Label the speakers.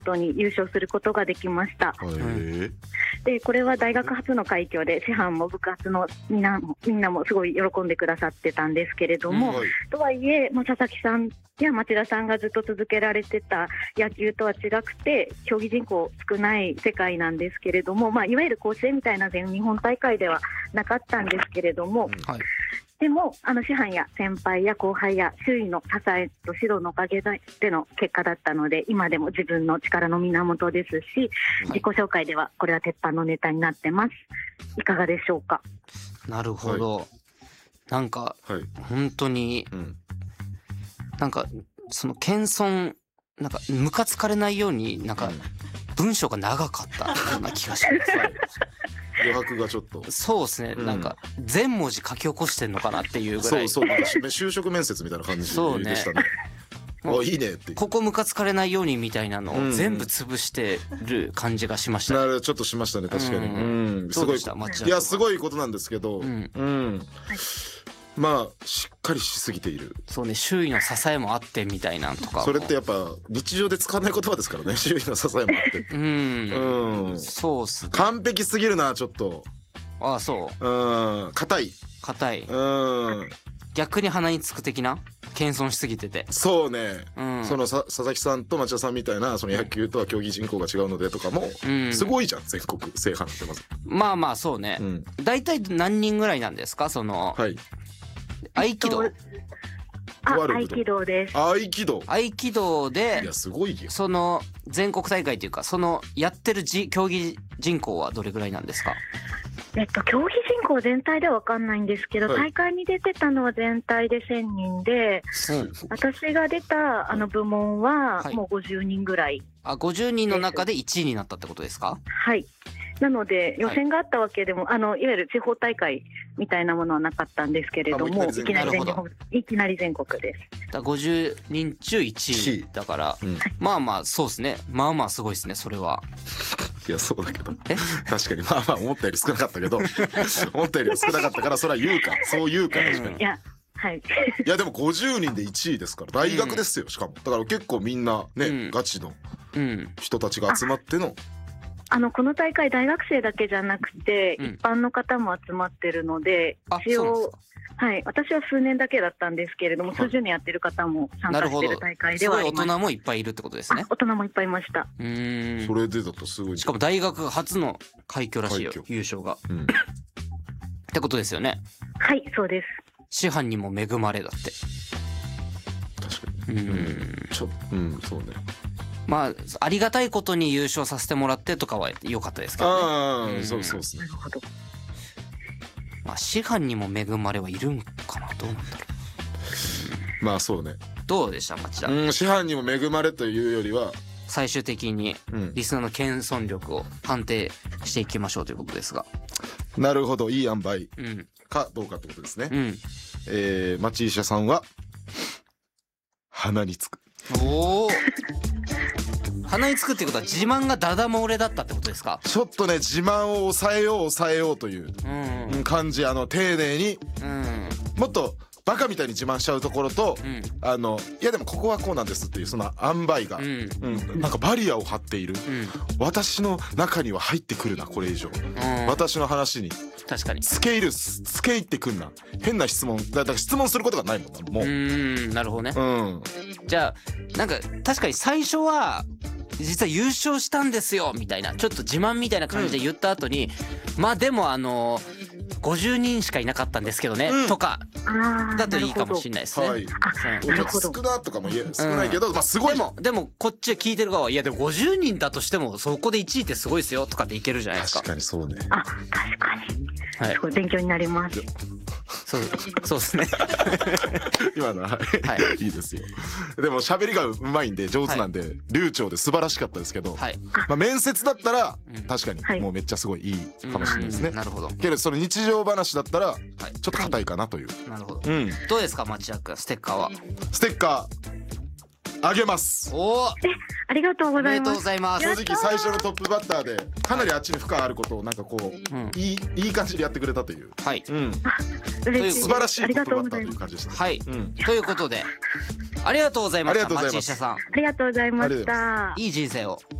Speaker 1: トに優勝することができました。でこれは大学初の快挙で、師範も部活のみんなもすごい喜んでくださってたんですけれども、とはいえ、佐々木さんや町田さんがずっと続けられてた野球とは違くて、競技人口少ない世界なんですけれども、いわゆる甲子園みたいな全日本大会ではなかったんですけれども、でも師範や先輩や後輩や周囲の支えと指導のおかげでの結果だったので、今でも自分の力の源ですし、自己紹介ではこれは鉄板のネタになってます。いかがでしょうか。
Speaker 2: なるほど、なんか、本当に、なんかその謙遜、なんかムカつかれないようになんか文章が長かったような気がします。
Speaker 3: 余白がちょっと、
Speaker 2: そうですね、なんか全文字書き起こしてんのかなっていうぐらい、
Speaker 3: なんか就職面接みたいな感じでしたね。いいねって
Speaker 2: ここムカつかれないようにみたいなのを全部潰してる感じがしました。
Speaker 3: ちょっとしましたね、確かに。すごい、いやすごいことなんですけど、しっかりしすぎている。
Speaker 2: そうね、周囲の支えもあってみたいなとか。
Speaker 3: それってやっぱ日常で使わない言葉ですからね、周囲の支えもあって。
Speaker 2: そうっすね。
Speaker 3: 完璧すぎるな、ちょっと。
Speaker 2: ああ、そう。
Speaker 3: 硬い。
Speaker 2: 逆に鼻につく的な、謙遜しすぎてて。
Speaker 3: そうね。その佐々木さんと町田さんみたいな、その野球とは競技人口が違うのでとかもすごいじゃん、全国制覇なんて。まず
Speaker 2: そうね。大体何人ぐらいなんですか、その合気道。
Speaker 1: 合気道です。
Speaker 3: 合気道
Speaker 2: で、
Speaker 3: いやすごいよ。
Speaker 2: その全国大会というか、そのやってる競技人口はどれぐらいなんですか。
Speaker 1: 競技人口全体では分かんないんですけど、大会に出てたのは全体で1000人で、私が出た部門はもう50人ぐらい。
Speaker 2: 50人の中で1位になったってことですか。
Speaker 1: はい。なので予選があったわけでも、いわゆる地方大会みたいなものはなかったんですけれども、いきなり全国です。
Speaker 2: 50人中1位だから、そうですね。すごいですね、それは。
Speaker 3: いやそうだけど、確かに思ったより少なかったけど思ったよりは少なかったから、それは言うか、そう言うか。確かに。いやでも50人で1位ですから、大学ですよ。しかもだから結構みんなね、ガチの人たちが集まっての。
Speaker 1: この大会大学生だけじゃなくて、一般の方も集まってるので、一応私は数年だけだったんですけれども、数十年やってる方も参加してる大会ではあります。
Speaker 2: すごい大人もいっぱいいるってことですね。
Speaker 1: 大人もいっぱいいました。
Speaker 3: それでだとすごい。
Speaker 2: しかも大学初の快挙らしいよ、優勝が。ってことですよね。
Speaker 1: はい、そうです。
Speaker 2: 師範にも恵まれだって。
Speaker 3: 確かに。そうね。
Speaker 2: ありがたいことに優勝させてもらってとかは良かったですけどね。
Speaker 3: そうですね。
Speaker 2: 師範にも恵まれはいるんかな、どうなんだろう。
Speaker 3: そうね。
Speaker 2: どうでした町田。
Speaker 3: 師範にも恵まれというよりは、
Speaker 2: 最終的にリスナーの謙遜力を判定していきましょうということですが。
Speaker 3: なるほど、いい塩梅かどうかってことですね。町医者さんは鼻につく。
Speaker 2: 鼻につくってことは自慢がダダ漏れだったってことですか。
Speaker 3: ちょっとね、自慢を抑えようという感じ。丁寧に、もっとバカみたいに自慢しちゃうところと、いやでもここはこうなんですっていうその塩梅が、なんかバリアを張っている。私の中には入ってくるな、これ以上。私の話に
Speaker 2: 確かに
Speaker 3: 付け入ってくんな。変な質問だから質問することがないもんもう。
Speaker 2: なるほどね。じゃあなんか確かに最初は実は優勝したんですよみたいな、ちょっと自慢みたいな感じで言った後に、でも50人しかいなかったんですけどね、とかだといいかもしれないですね。
Speaker 3: 少なとかも少ないけど、すごい。
Speaker 2: でもこっち聞いてる側は、いやでも50人だとしてもそこで1位ってすごいですよとかでいけるじゃないですか。
Speaker 3: 確かにそうね。
Speaker 1: 確かに。すごい勉強になります。
Speaker 2: そうですね。
Speaker 3: 今のはいいですよ。でも喋りがうまいんで上手なんで流暢で素晴らしかったですけど、面接だったら確かにもうめっちゃすごいいいかもしれないですね。
Speaker 2: なるほど。
Speaker 3: けどその日常話だったらちょっと硬いかなという。
Speaker 2: なるほど。どうですか町田君、ステッカーは。
Speaker 3: ステッカあげます。
Speaker 2: おお、
Speaker 1: ありがとうございます。
Speaker 2: おめでとうございます。
Speaker 3: 正直最初のトップバッターでかなりあっちに負荷あることをなんかこう、いい感じでやってくれたという、
Speaker 2: はい、
Speaker 3: 素晴らしいトップバッターという感じでした。
Speaker 2: はい、ということでありがとうございました。町医者さん、
Speaker 1: ありがとうございました。
Speaker 2: いい人生を。